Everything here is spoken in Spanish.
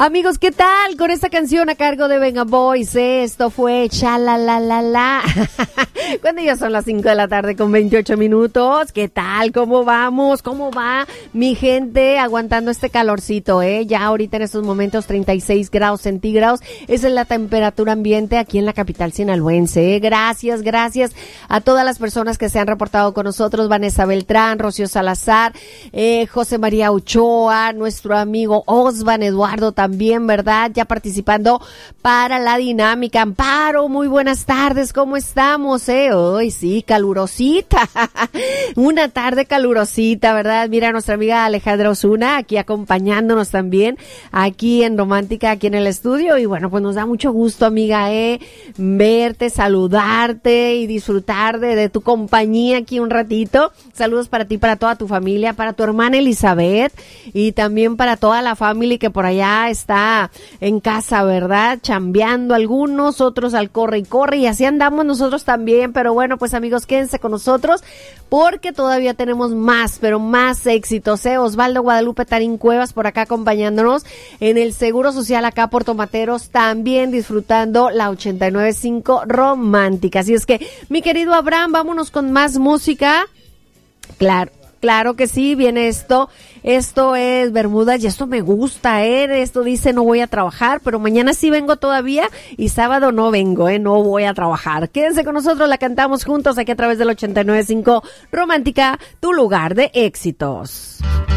Amigos, ¿qué tal? Con esta canción a cargo de Venga Boys, esto fue Chalalalala. Cuando ya son las 5 de la tarde con 28 minutos. ¿Qué tal? ¿Cómo vamos? ¿Cómo va mi gente aguantando este calorcito, Ya ahorita en estos momentos 36 grados centígrados. Esa es la temperatura ambiente aquí en la capital sinaloense, Gracias a todas las personas que se han reportado con nosotros. Vanessa Beltrán, Rocío Salazar, José María Ochoa, nuestro amigo Osvan Eduardo también, ¿verdad? Ya participando para la dinámica. Amparo, muy buenas tardes, ¿cómo estamos, Hoy sí, calurosita. Una tarde calurosita, ¿verdad? Mira, nuestra amiga Alejandra Osuna aquí acompañándonos también, aquí en Romántica, aquí en el estudio. Y bueno, pues nos da mucho gusto, amiga, verte, saludarte y disfrutar de tu compañía aquí un ratito. Saludos para ti, para toda tu familia, para tu hermana Elizabeth y también para toda la familia que por allá está en casa, ¿verdad? Chambeando algunos, otros al corre y corre, y así andamos nosotros también. Pero bueno, pues amigos, quédense con nosotros porque todavía tenemos más, pero más éxitos, Osvaldo Guadalupe Tarín Cuevas por acá acompañándonos en el Seguro Social acá por Tomateros, también disfrutando la 89.5 Romántica. Así es que, mi querido Abraham, vámonos con más música. Claro que sí, viene esto es Bermudas y esto me gusta, esto dice no voy a trabajar, pero mañana sí vengo todavía y sábado no vengo, no voy a trabajar. Quédense con nosotros, la cantamos juntos aquí a través del 89.5 Romántica, tu lugar de éxitos.